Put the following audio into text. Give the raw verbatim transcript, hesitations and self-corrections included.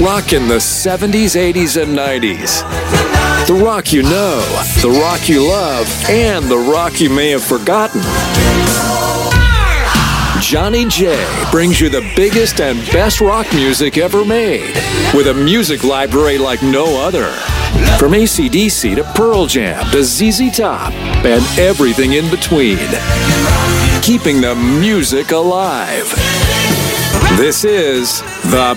Rock in the seventies, eighties, and nineties. The rock you know, the rock you love, and the rock you may have forgotten. Johnny J brings you the biggest and best rock music ever made, with a music library like no other. From A C D C to Pearl Jam to Z Z Top and everything in between. Keeping the music alive. This is the